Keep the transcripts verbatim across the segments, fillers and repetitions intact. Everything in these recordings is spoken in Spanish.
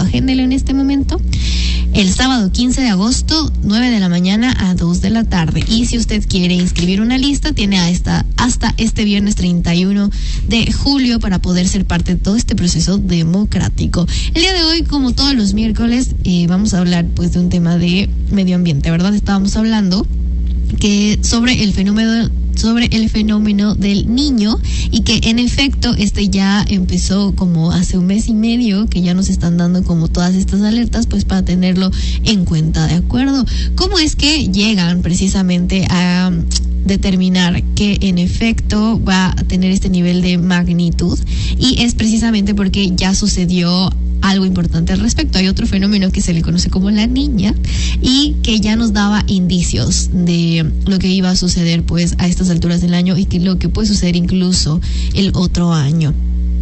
agéndelo en este momento. El sábado quince de agosto, nueve de la mañana a dos de la tarde. Y si usted quiere inscribir una lista, tiene a esta, hasta este viernes treinta y uno de julio para poder ser parte de todo este proceso democrático. El día de hoy, como todos los miércoles, eh, vamos a hablar pues de un tema de medio ambiente, ¿verdad? Estábamos hablando que sobre el fenómeno sobre el fenómeno del niño y que en efecto este ya empezó como hace un mes y medio, que ya nos están dando como todas estas alertas pues para tenerlo en cuenta, ¿de acuerdo? ¿Cómo es que llegan precisamente a determinar que en efecto va a tener este nivel de magnitud? Y es precisamente porque ya sucedió algo importante al respecto. Hay otro fenómeno que se le conoce como la niña y que ya nos daba indicios de lo que iba a suceder pues a estas alturas del año y que lo que puede suceder incluso el otro año.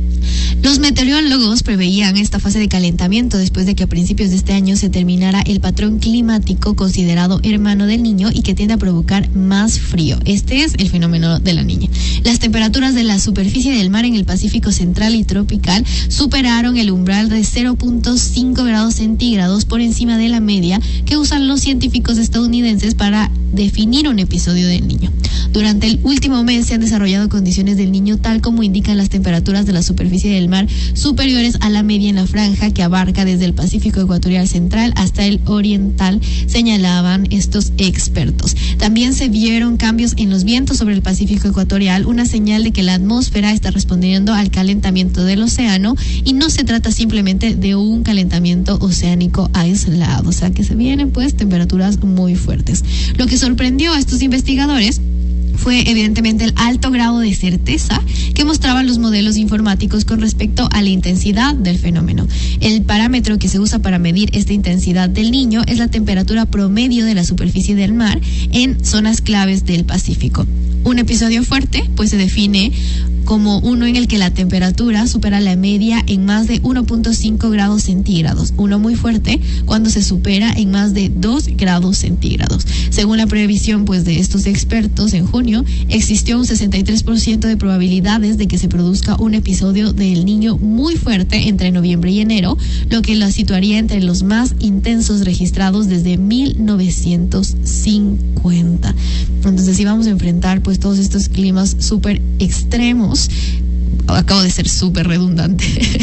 Los meteorólogos preveían esta fase de calentamiento después de que a principios de este año se terminara el patrón climático considerado hermano del niño y que tiende a provocar más frío. Este es el fenómeno de la niña. Las temperaturas de la superficie del mar en el Pacífico central y tropical superaron el umbral de cero punto cinco grados centígrados por encima de la media que usan los científicos estadounidenses para definir un episodio del niño. Durante el último mes se han desarrollado condiciones del niño tal como indican las temperaturas de la superficie del mar superiores a la media en la franja que abarca desde el Pacífico ecuatorial central hasta el oriental, señalaban estos expertos. También se vieron cambios en los vientos sobre el Pacífico ecuatorial, una señal de que la atmósfera está respondiendo al calentamiento del océano y no se trata simplemente de un calentamiento oceánico aislado, o sea que se vienen pues temperaturas muy fuertes. Lo que sorprendió a estos investigadores fue evidentemente el alto grado de certeza que mostraban los modelos informáticos con respecto a la intensidad del fenómeno. El parámetro que se usa para medir esta intensidad del niño es la temperatura promedio de la superficie del mar en zonas claves del Pacífico. Un episodio fuerte pues se define como uno en el que la temperatura supera la media en más de uno punto cinco grados centígrados. Uno muy fuerte cuando se supera en más de dos grados centígrados. Según la previsión pues de estos expertos, en junio existió un sesenta y tres por ciento de probabilidades de que se produzca un episodio del niño muy fuerte entre noviembre y enero, lo que lo situaría entre los más intensos registrados desde mil novecientos cincuenta. Entonces sí vamos a enfrentar pues todos estos climas súper extremos. Acabo de ser súper redundante,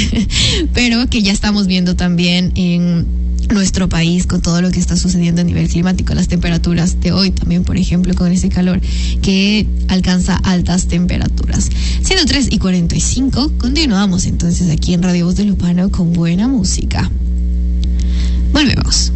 pero que ya estamos viendo también en nuestro país con todo lo que está sucediendo a nivel climático, las temperaturas de hoy también, por ejemplo, con ese calor que alcanza altas temperaturas. Siendo tres y cuarenta y cinco, continuamos entonces aquí en Radio Voz de Lupano con buena música. Volvemos.